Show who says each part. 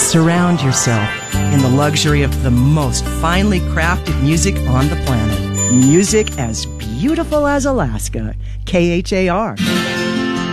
Speaker 1: Surround yourself in the luxury of the most finely crafted music on the planet. Music as beautiful as Alaska. KHAR.